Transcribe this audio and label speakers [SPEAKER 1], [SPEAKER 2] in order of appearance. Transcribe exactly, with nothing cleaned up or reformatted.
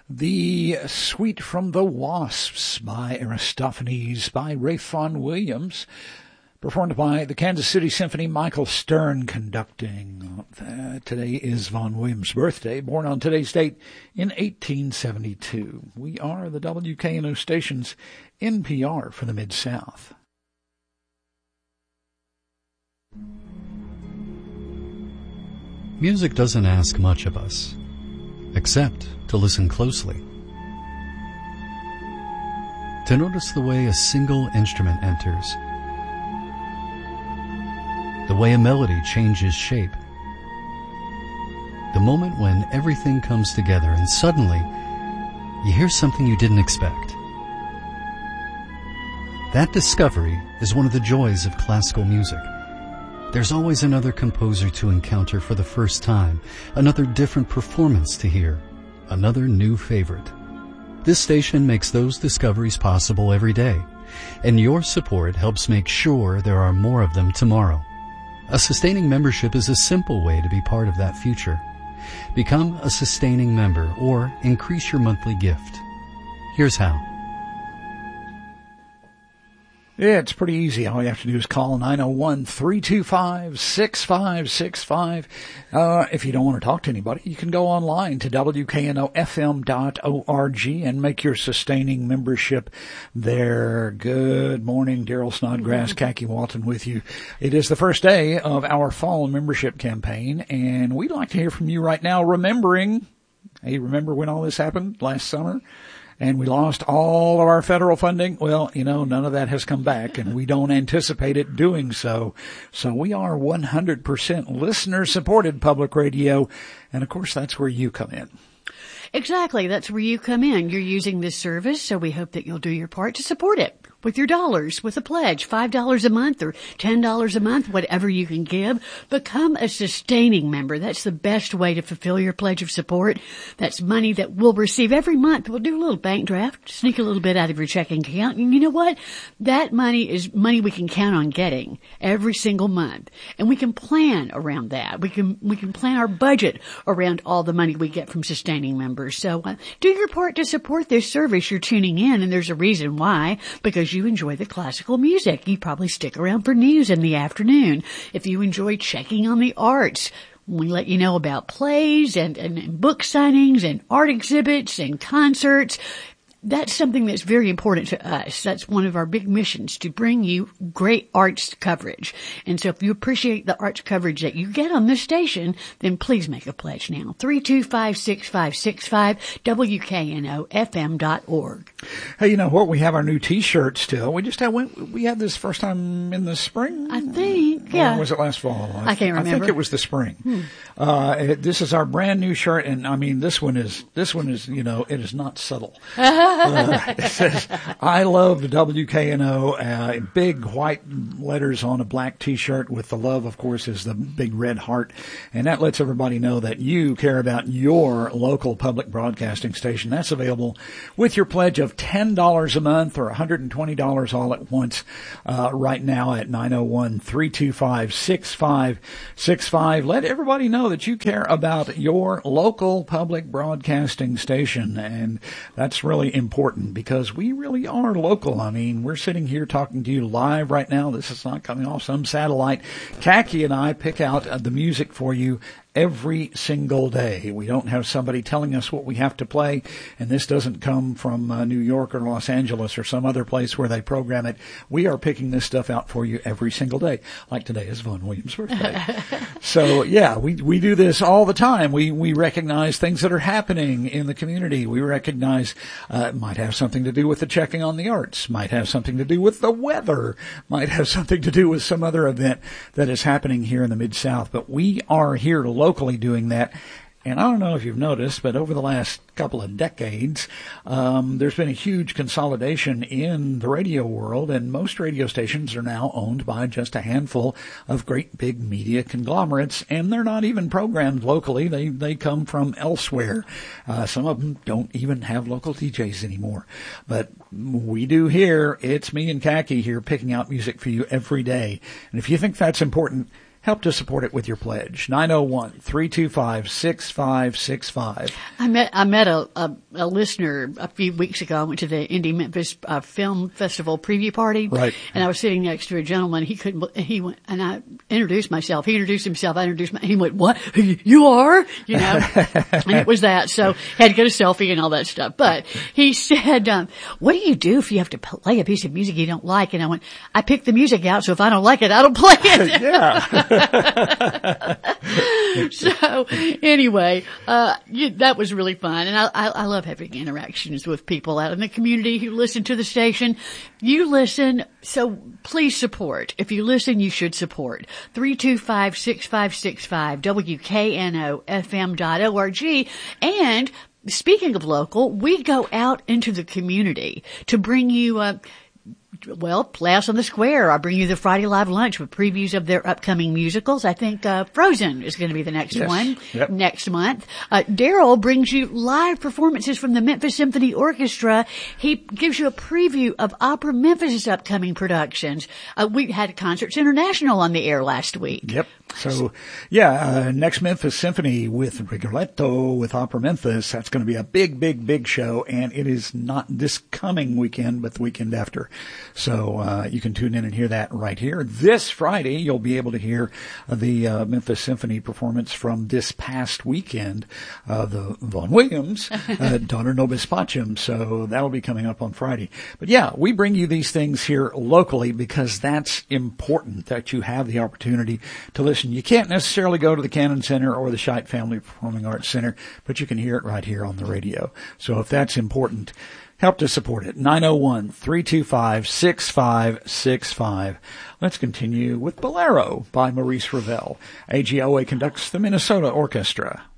[SPEAKER 1] The Suite from the Wasps by Aristophanes by Ralph Vaughan Williams, performed by the Kansas City Symphony, Michael Stern conducting. Uh, today is Vaughan Williams' birthday, born on today's date in eighteen seventy-two. We are the W K N O station's N P R for the Mid-South.
[SPEAKER 2] Music doesn't ask much of us, except to listen closely. To notice the way a single instrument enters, the way a melody changes shape, the moment when everything comes together and suddenly you hear something you didn't expect. That discovery is one of the joys of classical music. There's always another composer to encounter for the first time, another different performance to hear, another new favorite. This station makes those discoveries possible every day, and your support helps make sure there are more of them tomorrow. A sustaining membership is a simple way to be part of that future. Become a sustaining member or increase your monthly gift. Here's how.
[SPEAKER 1] Yeah, it's pretty easy. All you have to do is call nine oh one, three two five, six five six five. Uh, if you don't want to talk to anybody, you can go online to W K N O F M dot org and make your sustaining membership there. Good morning, Daryl Snodgrass, Khaki Walton with you. It is the first day of our fall membership campaign, and we'd like to hear from you right now, remembering, hey, remember when all this happened last summer? And we lost all of our federal funding. Well, you know, none of that has come back, and we don't anticipate it doing so. So we are one hundred percent listener-supported public radio, and of course that's where you come in.
[SPEAKER 3] Exactly. That's where you come in. You're using this service, so we hope that you'll do your part to support it with your dollars, with a pledge, five dollars a month or ten dollars a month, whatever you can give. Become a sustaining member. That's the best way to fulfill your pledge of support. That's money that we'll receive every month. We'll do a little bank draft, sneak a little bit out of your checking account. And you know what? That money is money we can count on getting every single month. And we can plan around that. We can, we can plan our budget around all the money we get from sustaining members. So uh, do your part to support this service. You're tuning in, and there's a reason why, because you enjoy the classical music. You probably stick around for news in the afternoon. If you enjoy checking on the arts, we let you know about plays and, and, and book signings and art exhibits and concerts. That's something that's very important to us. That's one of our big missions, to bring you great arts coverage. And so if you appreciate the arts coverage that you get on this station, then please make a pledge now. three two five, six five six five, W K N O F M dot org.
[SPEAKER 1] Hey, you know what? We have our new T-shirt still. We just had, we had this first time in the spring?
[SPEAKER 3] I think, yeah.
[SPEAKER 1] Or was it last fall?
[SPEAKER 3] I, I can't remember.
[SPEAKER 1] I think it was the spring. Hmm. Uh, it, this is our brand new shirt, and I mean, this one is, this one is, you know, it is not subtle. Uh, it says, I love the W K N O, uh, big white letters on a black T-shirt with the love, of course, is the big red heart. And that lets everybody know that you care about your local public broadcasting station. That's available with your pledge of ten dollars a month or one hundred twenty dollars all at once, uh, right now at nine oh one, three two five, six five six five. Let everybody know that you care about your local public broadcasting station. And that's really important, because we really are local. I mean, we're sitting here talking to you live right now. This is not coming off some satellite. Khaki and I pick out uh, the music for you every single day. We don't have somebody telling us what we have to play, and this doesn't come from uh, New York or Los Angeles or some other place where they program it. We are picking this stuff out for you every single day, like today is Vaughan Williams' birthday. So, yeah, we we do this all the time. We we recognize things that are happening in the community. We recognize uh, it might have something to do with the checking on the arts, might have something to do with the weather, might have something to do with some other event that is happening here in the Mid-South. But we are here to locally doing that. And I don't know if you've noticed, but over the last couple of decades, um, there's been a huge consolidation in the radio world, and most radio stations are now owned by just a handful of great big media conglomerates, and they're not even programmed locally. They they come from elsewhere. Uh, some of them don't even have local D Js anymore. But we do here. It's me and Khaki here picking out music for you every day. And if you think that's important, help to support it with your pledge. nine oh one, three two five, six five six five.
[SPEAKER 3] I met I met a, a, a listener a few weeks ago. I went to the Indie Memphis uh, Film Festival preview party,
[SPEAKER 1] right?
[SPEAKER 3] And I was sitting next to a gentleman. He couldn't. He went, and I introduced myself. He introduced himself. I introduced my. He went, "What? You are?" You know, and it was that. So had to get a selfie and all that stuff. But he said, um, "What do you do if you have to play a piece of music you don't like?" And I went, "I pick the music out. So if I don't like it, I don't play it."
[SPEAKER 1] Yeah.
[SPEAKER 3] So anyway, uh, you, that was really fun. And I, I, I love having interactions with people out in the community who listen to the station. You listen, so please support. If you listen, you should support. three two five, six five six five, W K N O F M dot org. And speaking of local, we go out into the community to bring you, uh, well, Playhouse on the Square. I bring you the Friday Live Lunch with previews of their upcoming musicals. I think uh Frozen is going to be the next
[SPEAKER 1] yes.
[SPEAKER 3] one
[SPEAKER 1] yep.
[SPEAKER 3] next month. Uh Daryl brings you live performances from the Memphis Symphony Orchestra. He gives you a preview of Opera Memphis' upcoming productions. Uh, we had Concerts International on the air last week.
[SPEAKER 1] Yep. So, yeah, uh, next Memphis Symphony with Rigoletto, with Opera Memphis. That's going to be a big, big, big show, and it is not this coming weekend, but the weekend after. So uh, you can tune in and hear that right here. This Friday, you'll be able to hear uh, the uh, Memphis Symphony performance from this past weekend, uh, the Vaughan Williams, uh, Donner Nobis Pacem. So that'll be coming up on Friday. But yeah, we bring you these things here locally because that's important, that you have the opportunity to listen. You can't necessarily go to the Cannon Center or the Scheidt Family Performing Arts Center, but you can hear it right here on the radio. So if that's important, help to support it. nine oh one, three two five, six five six five. Let's continue with Bolero by Maurice Ravel. A G O A conducts the Minnesota Orchestra.